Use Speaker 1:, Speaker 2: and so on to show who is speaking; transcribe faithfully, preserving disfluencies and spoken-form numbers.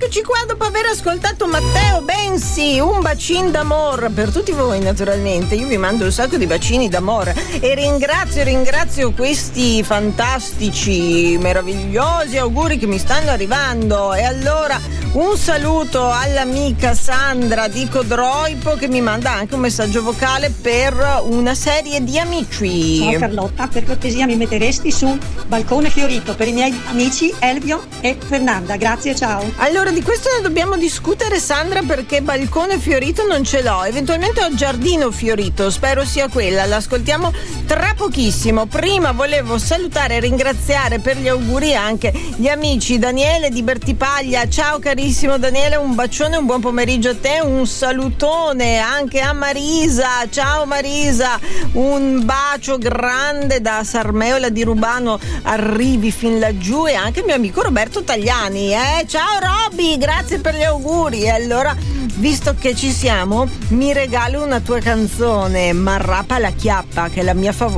Speaker 1: Eccoci qua dopo aver ascoltato Matteo Bensi, un bacin d'amor per tutti voi naturalmente. Io vi mando un sacco di bacini d'amore e ringrazio, ringrazio questi fantastici, meravigliosi auguri che mi stanno arrivando. E allora un saluto all'amica Sandra di Codroipo che mi manda anche un messaggio vocale per una serie di amici.
Speaker 2: Ciao Carlotta, per cortesia mi metteresti su Balcone Fiorito per i miei amici Elvio e Fernanda, grazie, ciao.
Speaker 1: Allora di questo ne dobbiamo discutere, Sandra, perché Balcone Fiorito non ce l'ho, eventualmente ho Giardino Fiorito, spero sia quella, l'ascoltiamo tra pochissimo. Prima volevo salutare e ringraziare per gli auguri anche gli amici Daniele di Bertipaglia. Ciao carissimo Daniele, un bacione, un buon pomeriggio a te, un salutone anche a Marisa. Ciao Marisa, un bacio grande da Sarmeola di Rubano, arrivi fin laggiù, e anche il mio amico Roberto Tagliani, eh? Ciao Robby, grazie per gli auguri. E allora, visto che ci siamo, mi regalo una tua canzone, Marrapa la chiappa, che è la mia favorita.